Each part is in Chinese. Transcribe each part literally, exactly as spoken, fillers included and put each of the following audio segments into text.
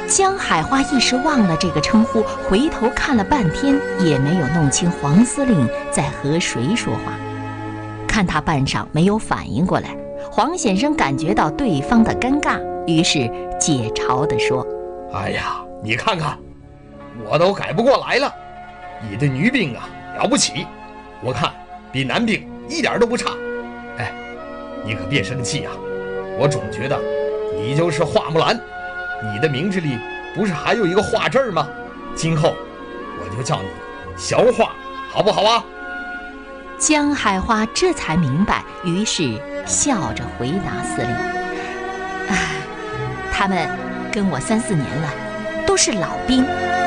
江海花一时忘了这个称呼，回头看了半天，也没有弄清黄司令在和谁说话。看他半晌没有反应过来，黄先生感觉到对方的尴尬，于是解嘲地说： 哎呀，你看看，我都改不过来了。你的女兵啊，了不起，我看比男兵一点都不差。哎，你可别生气啊，我总觉得你就是花木兰，你的名字里不是还有一个花字吗？今后我就叫你小花，好不好啊？ 江海花这才明白，于是笑着回答司令：哎，他们跟我三四年了，都是老兵。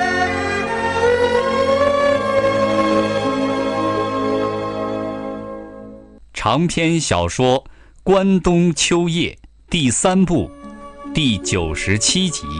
长篇小说《关东秋夜》第三部第九十七集。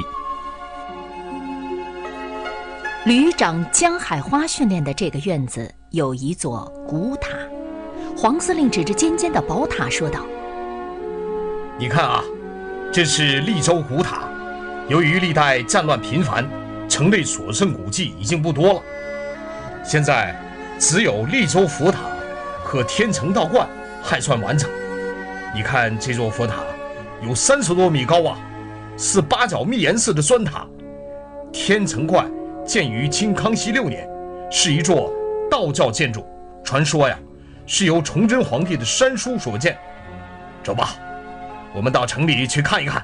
旅长江海花训练的这个院子有一座古塔，黄司令指着尖尖的宝塔说道： 你看啊，这是利州古塔，由于历代战乱频繁，城内所剩古迹已经不多了，现在只有利州佛塔和天成道观还算完整。你看这座佛塔有三十多米高啊，是八角密檐式的砖塔。天成观建于清康熙六年，是一座道教建筑，传说呀是由崇祯皇帝的山书所建。走吧，我们到城里去看一看。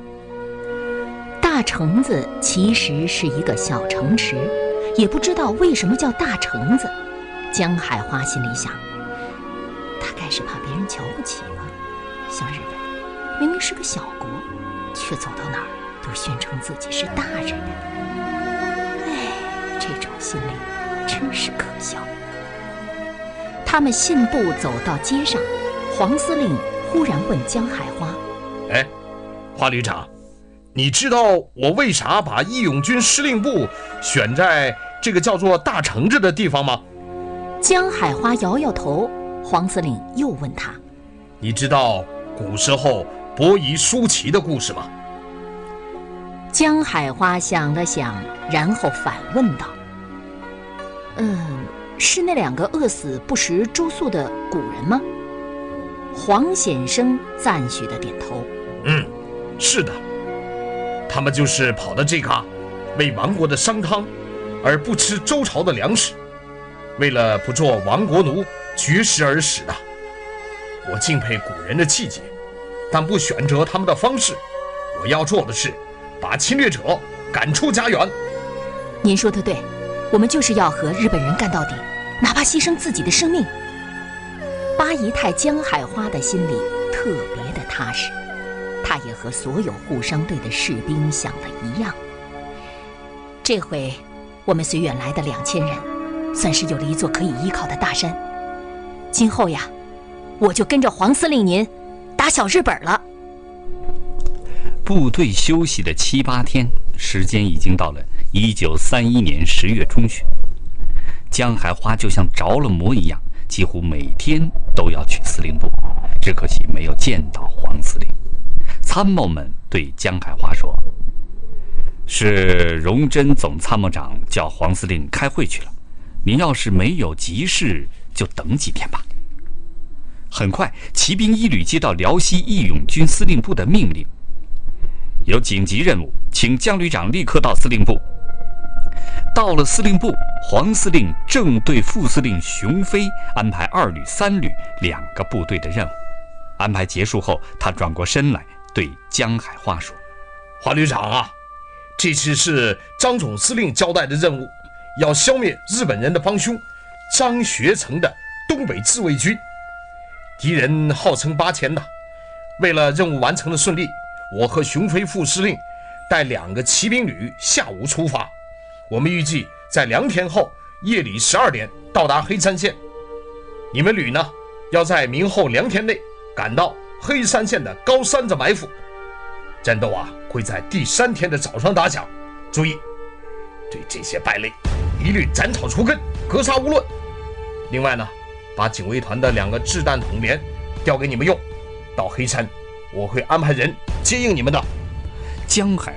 大城子其实是一个小城池，也不知道为什么叫大城子。江海花心里想，大概是怕别人瞧不起吧。像日本明明是个小国，却走到哪儿都宣称自己是大日本。哎，这种心理真是可笑。他们信步走到街上，黄司令忽然问江海花： 哎，花旅长，你知道我为啥把义勇军司令部选在这个叫做大城子的地方吗？ 江海花摇摇头。黄司令又问他： 你知道古时候伯夷叔齐的故事吗？ 江海花想了想，然后反问道：嗯，是那两个饿死不食周粟的古人吗？黄显生赞许地点头： 嗯，是的，他们就是跑到这嘎为亡国的商汤而不吃周朝的粮食，为了不做亡国奴绝食而死的。我敬佩古人的气节，但不选择他们的方式。我要做的是把侵略者赶出家园。 您说的对，我们就是要和日本人干到底，哪怕牺牲自己的生命。八姨太江海花的心里特别的踏实，他也和所有护商队的士兵想的一样。这回我们随远来的两千人，算是有了一座可以依靠的大山。今后呀，我就跟着黄司令您打小日本了。 部队休息的七八天，时间已经到了一九三一年十月中旬。江海花就像着了魔一样，几乎每天都要去司令部，只可惜没有见到黄司令。参谋们对江海花说：是荣臻总参谋长叫黄司令开会去了，您要是没有急事，就等几天吧。很快，骑兵一旅接到辽西义勇军司令部的命令，有紧急任务，请江旅长立刻到司令部。到了司令部，黄司令正对副司令熊飞安排二旅、三旅两个部队的任务。安排结束后，他转过身来对江海花说： 华旅长啊，这次是张总司令交代的任务，要消灭日本人的帮凶张学成的东北自卫军。敌人号称八千的，为了任务完成的顺利，我和熊飞副司令带两个骑兵旅下午出发，我们预计在两天后夜里十二点到达黑山县。你们旅呢，要在明后两天内赶到黑山县的高山子埋伏。战斗啊，会在第三天的早上打响。注意，对这些败类一律斩草除根，格杀勿论。另外呢，把警卫团的两个掷弹筒连调给你们用。到黑山，我会安排人接应你们的。 江海